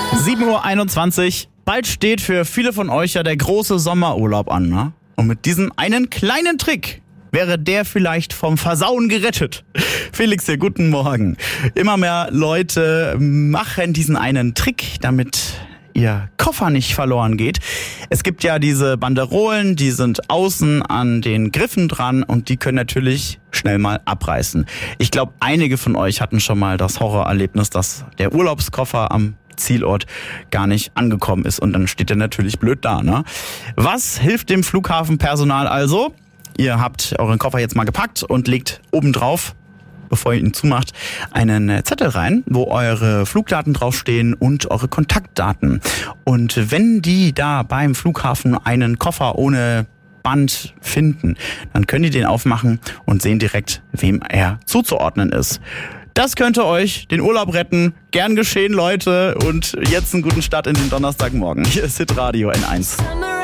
7:21 Uhr. Bald steht für viele von euch ja der große Sommerurlaub an, ne? Und mit diesem einen kleinen Trick wäre der vielleicht vom Versauen gerettet. Felix hier, guten Morgen. Immer mehr Leute machen diesen einen Trick, damit ihr Koffer nicht verloren geht. Es gibt ja diese Banderolen, die sind außen an den Griffen dran und die können natürlich schnell mal abreißen. Ich glaube, einige von euch hatten schon mal das Horrorerlebnis, dass der Urlaubskoffer am Zielort gar nicht angekommen ist und dann steht er natürlich blöd da, ne? Was hilft dem Flughafenpersonal also? Ihr habt euren Koffer jetzt mal gepackt und legt obendrauf, bevor ihr ihn zumacht, einen Zettel rein, wo eure Flugdaten draufstehen und eure Kontaktdaten. Und wenn die da beim Flughafen einen Koffer ohne Band finden, dann könnt ihr den aufmachen und sehen direkt, wem er zuzuordnen ist. Das könnte euch den Urlaub retten. Gern geschehen, Leute. Und jetzt einen guten Start in den Donnerstagmorgen. Hier ist Hitradio N1.